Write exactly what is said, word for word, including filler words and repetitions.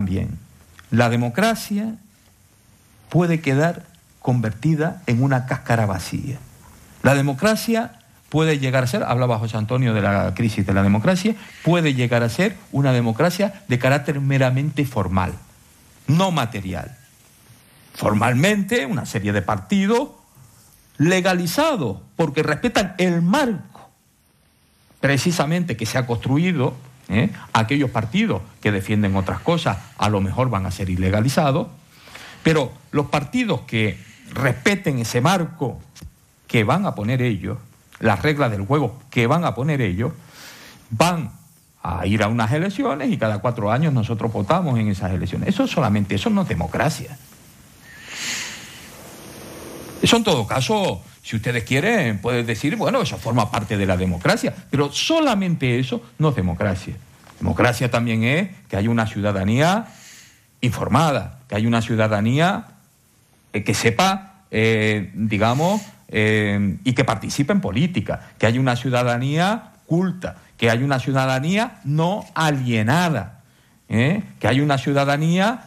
también, la democracia puede quedar convertida en una cáscara vacía. La democracia puede llegar a ser, hablaba José Antonio de la crisis de la democracia, puede llegar a ser una democracia de carácter meramente formal, no material. Formalmente, una serie de partidos legalizados, porque respetan el marco precisamente que se ha construido. ¿eh? Aquellos partidos que defienden otras cosas a lo mejor van a ser ilegalizados, pero los partidos que respeten ese marco que van a poner ellos, las reglas del juego que van a poner ellos, van a ir a unas elecciones y cada cuatro años nosotros votamos en esas elecciones. Eso solamente, eso no es democracia. Eso en todo caso, si ustedes quieren, pueden decir, bueno, eso forma parte de la democracia, pero solamente eso no es democracia. Democracia también es que haya una ciudadanía informada, que haya una ciudadanía eh, que sepa, eh, digamos, eh, y que participe en política, que haya una ciudadanía culta, que haya una ciudadanía no alienada, ¿eh? que haya una ciudadanía